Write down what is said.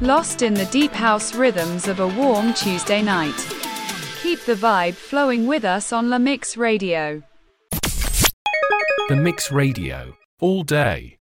Lost in the deep house rhythms of a warm Tuesday night. Keep the vibe flowing with us on La Mix Radio. The Mix Radio. All day.